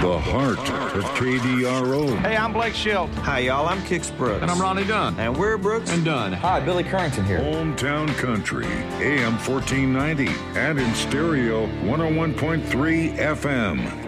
the heart of KDRO. Hey, I'm Blake Shelton. Hi, y'all. I'm Kix Brooks. And I'm Ronnie Dunn. And we're Brooks and Dunn. Hi, Billy Currington here. Hometown Country, AM 1490, and in stereo 101.3 FM.